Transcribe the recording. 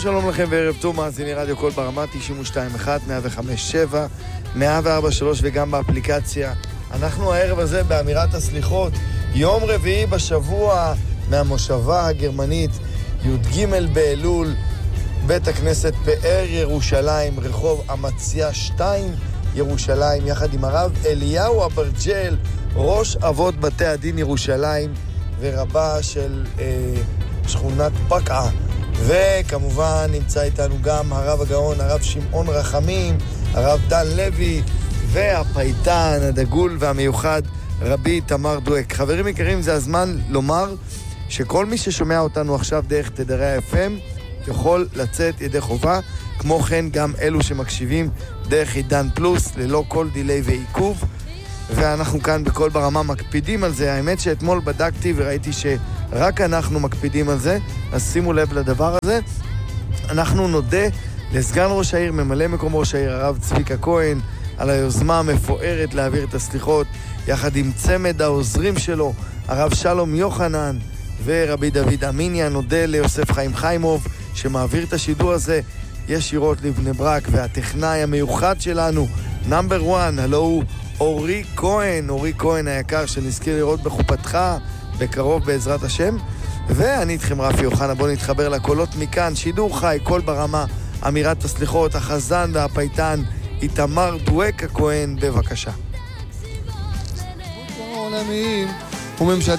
שלום לכם וערב טוב, מאזיני רדיו קול ברמה 92.1, 105.7, 104.3 וגם באפליקציה. אנחנו הערב הזה באמירת הסליחות, יום רביעי בשבוע מהמושבה הגרמנית, י"ג באלול, בית הכנסת פאר ירושלים, רחוב אמציה 2 ירושלים, יחד עם הרב אליהו אברג'ל, ראש אבות בתי הדין ירושלים ורבה של שכונת פקעה. וכמובן נמצא איתנו גם הרב הגאון, הרב שמעון רחמים, הרב דן לוי והפייטן הדגול והמיוחד רבי תמר דואק. חברים יקרים, זה הזמן לומר שכל מי ששומע אותנו עכשיו דרך תדרי ה-FM יכול לצאת ידי חובה, כמו כן גם אלו שמקשיבים דרך עידן פלוס ללא כל דילי ועיכוב, ואנחנו כאן בכל ברמה מקפידים על זה. האמת שאתמול בדקתי וראיתי שרק אנחנו מקפידים על זה, אז שימו לב לדבר הזה. אנחנו נודה לסגן ראש העיר, ממלא מקום ראש העיר, הרב צביקה כהן, על היוזמה המפוארת להעביר את הסליחות, יחד עם צמד העוזרים שלו, הרב שלום יוחנן ורבי דוד אמיניה. נודה ליוסף חיים חיימוב שמעביר את השידור הזה ישירות לבני ברק, והטכנאי המיוחד שלנו, נאמבר 1, הלו הוא אורי כהן, אורי כהן היקר, שנזכיר לראות בחופתך בקרוב בעזרת השם. ואני איתכם רפי אוחנה, בואו נתחבר לקולות מכאן, שידור חי, קול ברמה, אמירת הסליחות, החזן והפייטן איתמר דואק הכהן, בבקשה.